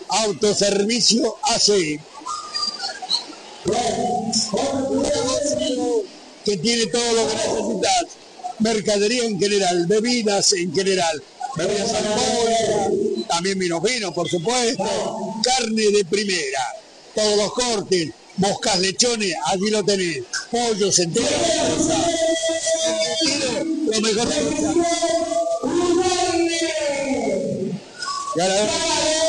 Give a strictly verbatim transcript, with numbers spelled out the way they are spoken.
Autoservicio A C. Que tiene todo lo que necesitas. Mercadería en general, bebidas en general, bebidas alcohólicas, también vino fino, por supuesto, carne de primera, todos los cortes, moscas, lechones, allí lo tenés, pollos enteros, lo mejor. Y ahora